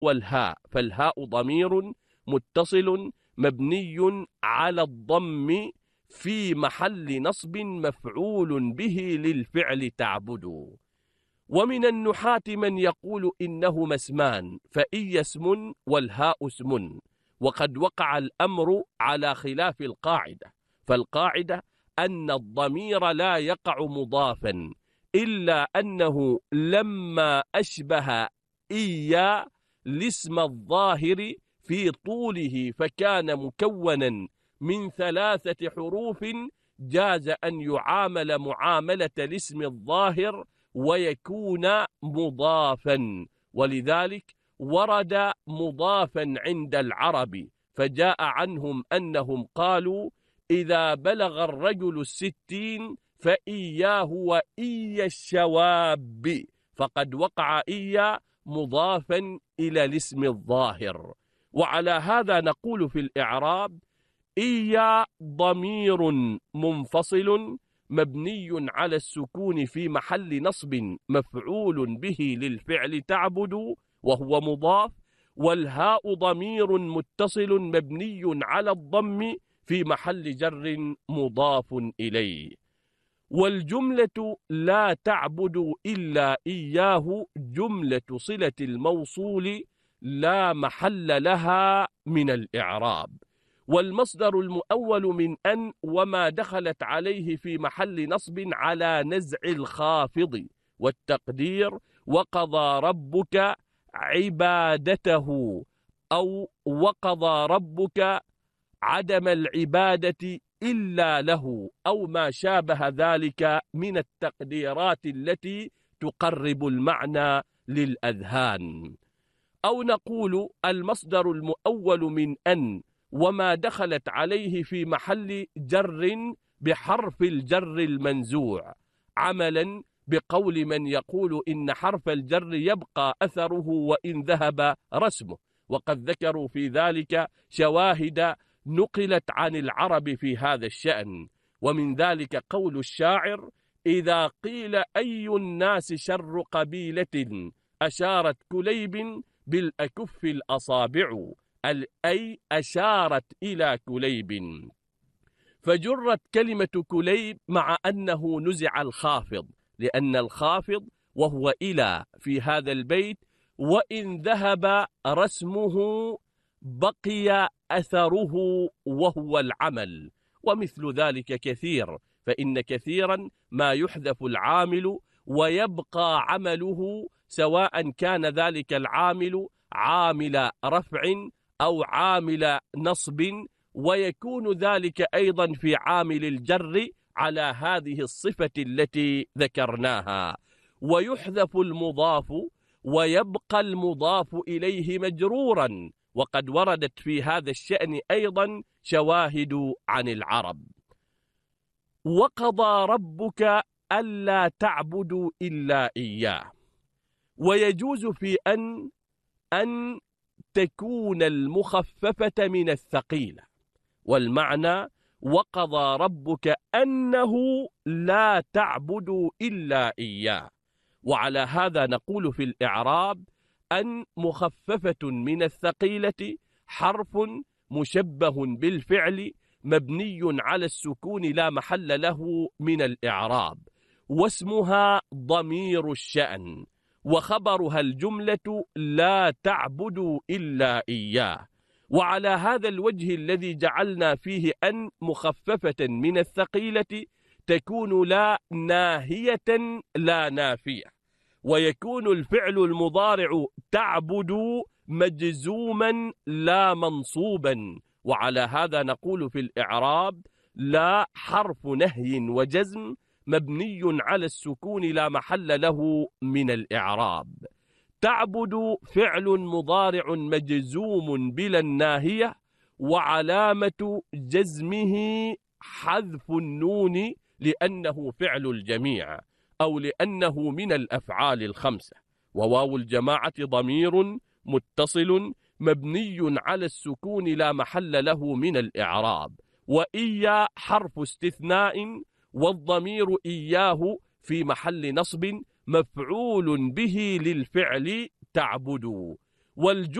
والهاء، فالهاء ضمير متصل مبني على الضم في محل نصب مفعول به للفعل تعبد. ومن النحاة من يقول إنهما اسمان، فإي اسم والهاء اسم، وقد وقع الأمر على خلاف القاعدة، فالقاعدة أن الضمير لا يقع مضافا إلا أنه لما أشبه إيا الاسم الظاهر في طوله فكان مكونا من 3 حروف جاز أن يعامل معاملة الاسم الظاهر ويكون مضافا، ولذلك ورد مضافا عند العرب، فجاء عنهم أنهم قالوا إذا بلغ الرجل 60 فإياه وإي الشواب، فقد وقع إيا مضافا إلى الاسم الظاهر. وعلى هذا نقول في الإعراب إيا ضمير منفصل مبني على السكون في محل نصب مفعول به للفعل تعبد وهو مضاف، والهاء ضمير متصل مبني على الضم في محل جر مضاف إليه. والجملة لا تعبد إلا إياه جملة صلة الموصول لا محل لها من الإعراب، والمصدر المؤول من أن وما دخلت عليه في محل نصب على نزع الخافض، والتقدير وقضى ربك عبادته، أو وقضى ربك عدم العبادة إلا له، أو ما شابه ذلك من التقديرات التي تقرب المعنى للأذهان. أو نقول المصدر المؤول من أن وما دخلت عليه في محل جر بحرف الجر المنزوع، عملا بقول من يقول إن حرف الجر يبقى أثره وإن ذهب رسمه، وقد ذكروا في ذلك شواهد نقلت عن العرب في هذا الشأن. ومن ذلك قول الشاعر إذا قيل أي الناس شر قبيلة أشارت كليب بالأكف الأصابع، أي أشارت إلى كليب، فجرت كلمة كليب مع أنه نزع الخافض، لأن الخافض وهو إلى في هذا البيت وإن ذهب رسمه بقي أثره وهو العمل، ومثل ذلك كثير، فإن كثيرا ما يحذف العامل ويبقى عمله، سواء كان ذلك العامل عامل رفع أو عامل نصب، ويكون ذلك أيضا في عامل الجر على هذه الصفة التي ذكرناها، ويحذف المضاف ويبقى المضاف إليه مجرورا، وقد وردت في هذا الشأن أيضا شواهد عن العرب. وقضى ربك ألا تعبدوا إلا إياه، ويجوز في أن تكون المخففة من الثقيلة، والمعنى وقضى ربك أنه لا تعبدوا إلا إياه. وعلى هذا نقول في الإعراب أن مخففة من الثقيلة حرف مشبه بالفعل مبني على السكون لا محل له من الإعراب، واسمها ضمير الشأن، وخبرها الجملة لا تعبدوا إلا إياه. وعلى هذا الوجه الذي جعلنا فيه أن مخففة من الثقيلة تكون لا ناهية لا نافية، ويكون الفعل المضارع تعبد مجزوما لا منصوبا. وعلى هذا نقول في الإعراب لا حرف نهي وجزم مبني على السكون لا محل له من الإعراب. تعبد فعل مضارع مجزوم بلا الناهية، وعلامة جزمه حذف النون لأنه فعل الجميع أو لأنه من الأفعال الخمسة. وواو الجماعة ضمير متصل مبني على السكون لا محل له من الإعراب، وإيا حرف استثناء، والضمير إياه في محل نصب مفعول به للفعل تعبدوا. والجملة